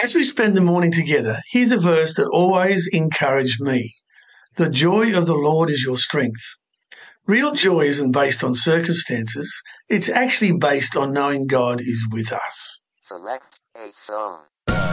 As we spend the morning together, here's a verse that always encouraged me. The joy of the Lord is your strength. Real joy isn't based on circumstances. It's actually based on knowing God is with us. Select a song.